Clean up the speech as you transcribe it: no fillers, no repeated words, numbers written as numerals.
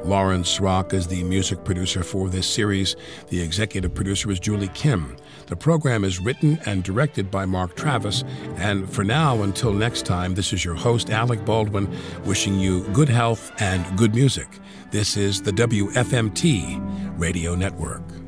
Lawrence Rock is the music producer for this series. The executive producer is Julie Kim. The program is written and directed by Mark Travis. And for now, until next time, this is your host, Alec Baldwin, wishing you good health and good music. This is the WFMT Radio Network.